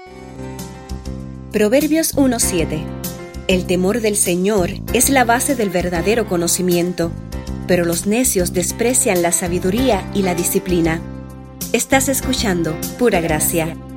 Proverbios 1:7. El temor del Señor es la base del verdadero conocimiento, pero los necios desprecian la sabiduría y la disciplina. Estás escuchando Pura Gracia.